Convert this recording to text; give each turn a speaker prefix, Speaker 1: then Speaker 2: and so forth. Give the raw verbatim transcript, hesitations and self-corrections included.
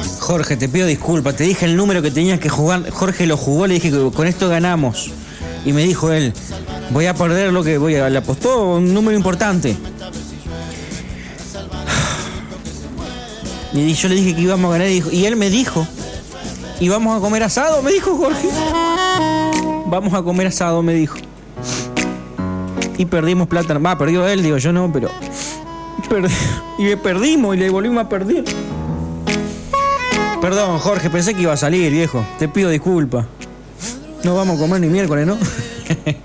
Speaker 1: Jorge, te pido disculpas, te dije el número que tenías que jugar. Jorge lo jugó, le dije que con esto ganamos. Y me dijo él, voy a perder lo que voy a... Le apostó un número importante. Y yo le dije que íbamos a ganar y, dijo, y él me dijo, ¿y vamos a comer asado? Me dijo Jorge. Vamos a comer asado, me dijo. Y perdimos plata. Va, perdió él, digo yo no, pero... Perdi... Y le perdimos y le volvimos a perder. Perdón, Jorge, pensé que iba a salir, viejo. Te pido disculpas. No vamos a comer ni miércoles, ¿no?